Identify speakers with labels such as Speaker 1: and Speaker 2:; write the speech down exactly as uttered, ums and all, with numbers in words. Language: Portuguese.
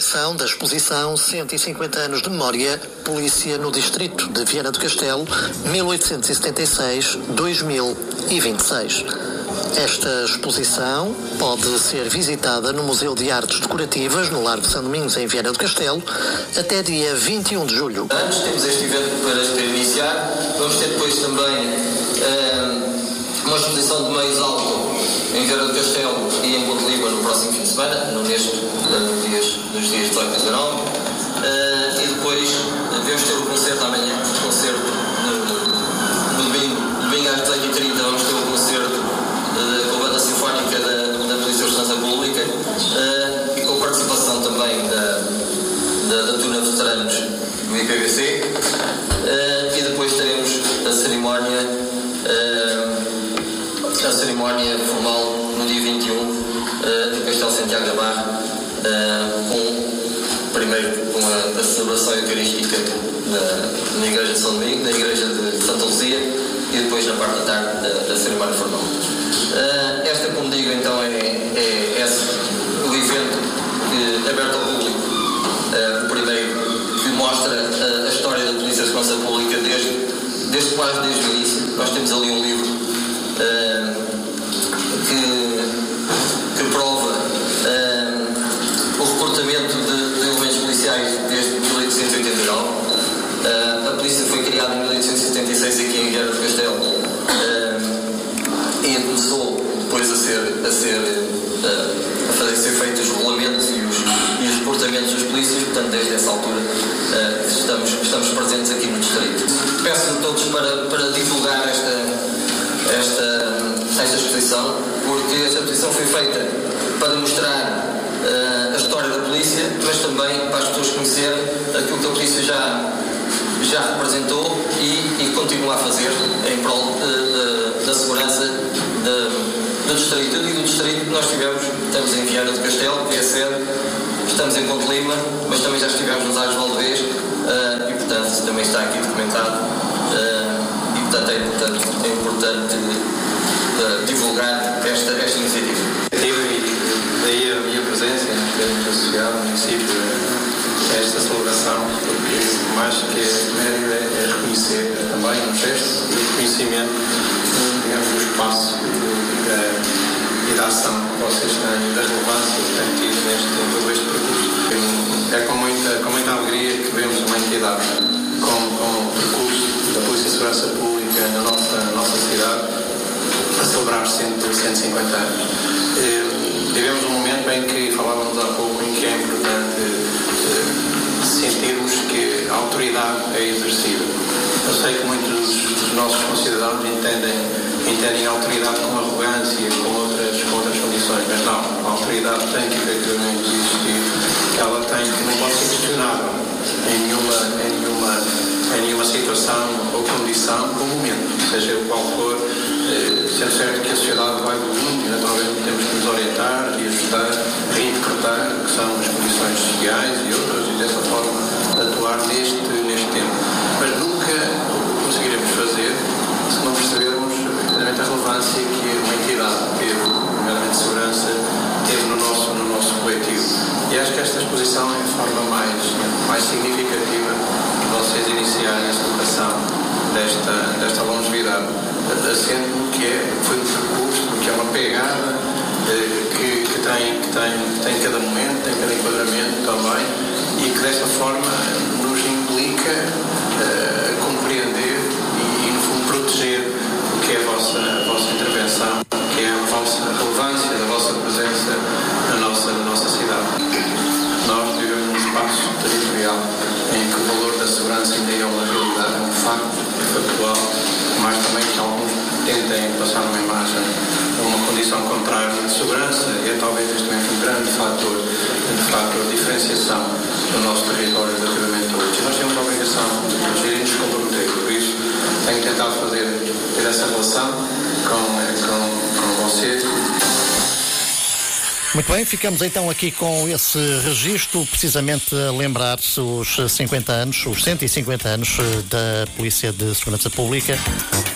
Speaker 1: inauguração da exposição cento e cinquenta anos de memória, Polícia no Distrito de Viana do Castelo, mil oitocentos e setenta e seis a dois mil e vinte e seis. Esta exposição pode ser visitada no Museu de Artes Decorativas, no Largo de São Domingos, em Viana do Castelo, até dia vinte e um de julho.
Speaker 2: Antes temos este evento para iniciar, vamos ter depois também uh, uma exposição de meios alto em Viana do Castelo e em Ponte Lima no próximo fim de semana, no neste, uh, dias, nos dias dezoito e dezanove. Uh, e depois uh, devemos ter o concerto amanhã, o concerto no, no domingo, domingo às dezoito e trinta, vamos ter o concerto uh, com a Banda Sinfónica da, da Polícia de Segurança Pública uh, e com a participação também da, da, da Tuna Veteranos do I P V C. Uh, e depois teremos a cerimónia, uh, a cerimónia formal no dia vinte e um uh, no Castelo Santiago da Barra, uh, com, primeiro com a, a celebração eucarística na, na Igreja de São Domingos, na Igreja de Santa Luzia, e depois na parte da tarde da, da cerimónia formal. Uh, esta, como digo, então é, é, é o evento que, aberto ao público, uh, o primeiro, que mostra a, a história da Polícia de Segurança Pública desde, desde quase desde o início. Nós temos ali um livro uh, que, que prova uh, o recrutamento de, de elementos policiais desde mil oitocentos e oitenta e nove. Uh, a polícia foi criada em mil oitocentos e setenta e seis aqui em Viana do Castelo uh, e começou depois a ser, a, ser, uh, a fazer ser feitos os regulamentos e os, e os reportamentos dos polícias. Portanto, desde essa altura uh, estamos, estamos presentes aqui no distrito. Peço-lhe a todos para, para divulgar esta, esta, esta exposição, porque esta exposição foi feita para mostrar uh, a história da polícia, mas também para as pessoas conhecerem aquilo que a polícia já, já representou e, e continua a fazer em prol uh, de, da segurança de, do distrito. Eu digo do distrito que nós tivemos, estamos em Viana do Castelo, que é a sede, estamos em Ponte Lima, mas também já estivemos nos Ares de Valdevez, uh, e portanto também está aqui documentado, uh, e portanto é importante, é importante uh, divulgar esta, esta iniciativa.
Speaker 3: E daí a minha presença em termos associados ao município a esta celebração, porque mais que é mérito é, é reconhecer também um gesto de reconhecimento, digamos, do espaço e da ação que vocês têm, da relevância que têm tido neste, em todo este percurso. É com muita, com muita alegria que vemos uma entidade com, com o percurso da Polícia de Segurança Pública na nossa, na nossa cidade a celebrar cento e cinquenta anos. Tivemos um momento em que falávamos há pouco em que é importante sentirmos que a autoridade é exercida. Eu sei que muitos dos nossos concidadãos entendem, entendem a autoridade com arrogância, com outras, com outras condições, mas não, a autoridade tem que efetivamente existir, ela tem que não pode ser questionável em nenhuma, em nenhuma, em nenhuma situação ou condição ou momento, seja o qual for, eh, sendo certo que a sociedade vai evoluindo e naturalmente temos que nos orientar e ajustar, reinterpretar o que são as condições sociais e outras, e dessa forma atuar neste, neste tempo. Mas nunca o conseguiremos fazer se não percebermos a relevância que uma entidade teve, primeiramente segurança, teve no nosso, no nosso coletivo. E acho que esta exposição é a forma mais, mais significativa de vocês iniciarem a celebração desta, desta longevidade, sendo que é, foi um percurso, que é uma pegada eh, que, que, tem, que, tem, que tem cada momento, tem cada enquadramento também, e que desta forma nos implica eh, compreender e, e, no fundo, proteger o que é a vossa, a vossa intervenção, que é a vossa relevância, a vossa presença na nossa, na nossa cidade. Nós vivemos num espaço territorial em que o valor da segurança ainda é uma realidade, é um facto factual, mas também que alguns tentem passar uma imagem, uma condição contrária de segurança, e é talvez este momento um grande fator, de fator de diferenciação do nosso território relativamente a outros. E nós temos a obrigação de proteger e nos comprometer, por isso tenho tentado fazer ter essa relação com, com, com vocês.
Speaker 1: Muito bem, ficamos então aqui com esse registro, precisamente a lembrar-se os cinquenta anos, os cento e cinquenta anos da Polícia de Segurança Pública.